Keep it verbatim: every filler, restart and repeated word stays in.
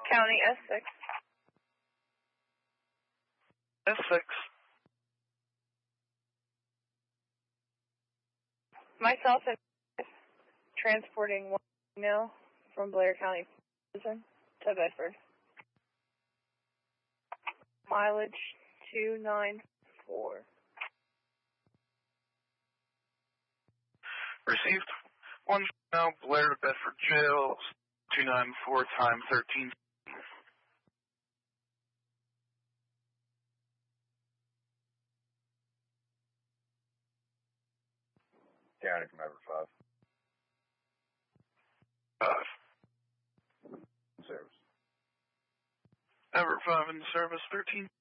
County, S six. S six. Myself and transporting one female from Blair County Prison to Bedford. Mileage two nine four. Received. One female, Blair to Bedford Jail, two nine four time thirteen. County from Everett five. Five. Service. Everett five in service, thirteen.